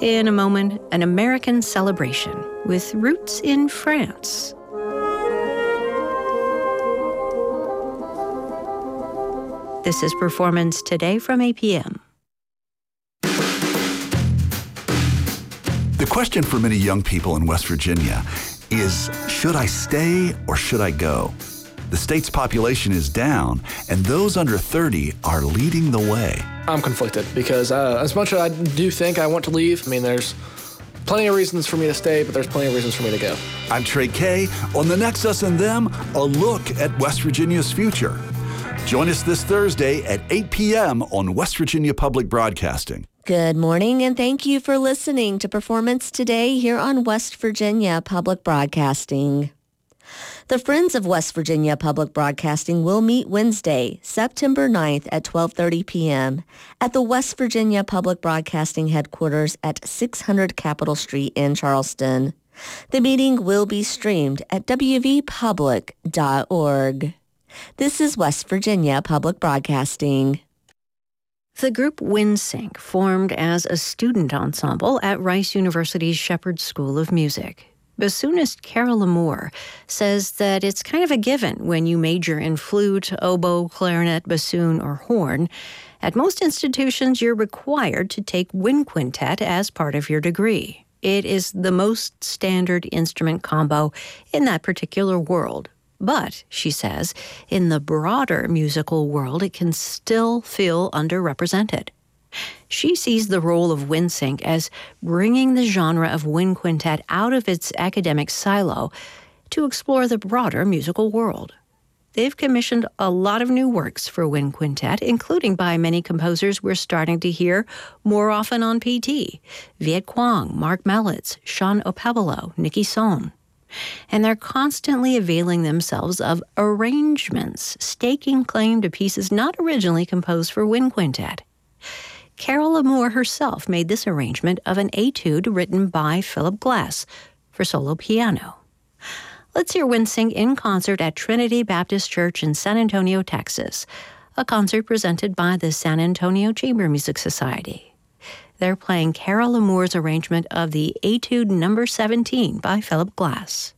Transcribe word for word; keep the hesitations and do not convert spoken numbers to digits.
In a moment, an American celebration with roots in France. This is Performance Today from A P M. The question for many young people in West Virginia is, should I stay or should I go? The state's population is down, and those under thirty are leading the way. I'm conflicted because uh, as much as I do think I want to leave, I mean, there's plenty of reasons for me to stay, but there's plenty of reasons for me to go. I'm Trey Kay. On The Next Us and Them, a look at West Virginia's future. Join us this Thursday at eight p.m. on West Virginia Public Broadcasting. Good morning, and thank you for listening to Performance Today here on West Virginia Public Broadcasting. The Friends of West Virginia Public Broadcasting will meet Wednesday, September ninth at twelve thirty p.m. at the West Virginia Public Broadcasting headquarters at six hundred Capitol Street in Charleston. The meeting will be streamed at w v public dot org. This is West Virginia Public Broadcasting. The group WinSync formed as a student ensemble at Rice University's Shepherd School of Music. Bassoonist Carol Lamour says that it's kind of a given when you major in flute, oboe, clarinet, bassoon, or horn. At most institutions, you're required to take wind quintet as part of your degree. It is the most standard instrument combo in that particular world. But, she says, in the broader musical world, it can still feel underrepresented. She sees the role of WinSync as bringing the genre of wind quintet out of its academic silo to explore the broader musical world. They've commissioned a lot of new works for wind quintet, including by many composers we're starting to hear more often on P T. Viet Quang, Mark Mellitz, Sean Opebolo, Nikki Sohn. And they're constantly availing themselves of arrangements, staking claim to pieces not originally composed for wind quintet. Carol Lamour herself made this arrangement of an etude written by Philip Glass for solo piano. Let's hear WinSync in concert at Trinity Baptist Church in San Antonio, Texas, a concert presented by the San Antonio Chamber Music Society. They're playing Carol Lamour's arrangement of the Etude Number seventeen by Philip Glass.